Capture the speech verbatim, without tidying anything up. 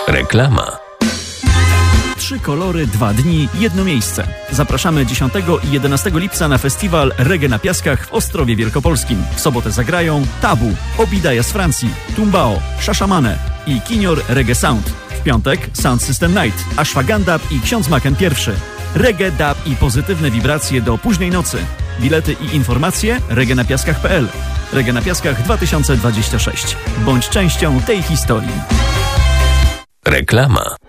Reklama. Trzy kolory, dwa dni, jedno miejsce. Zapraszamy dziesiątego i jedenastego lipca na festiwal Reggae na Piaskach w Ostrowie Wielkopolskim. W sobotę zagrają Tabu, Obidaja z Francji, Tumbao, Shashamane i Kinior Reggae Sound. W piątek Sound System Night, Ashwagandha i Ksiądz Maken pierwszy. Reggae, dub i pozytywne wibracje do późnej nocy. Bilety i informacje reggae na piaskach kropka p l. Reggae na Piaskach dwa tysiące dwadzieścia sześć. Bądź częścią tej historii. Reklama.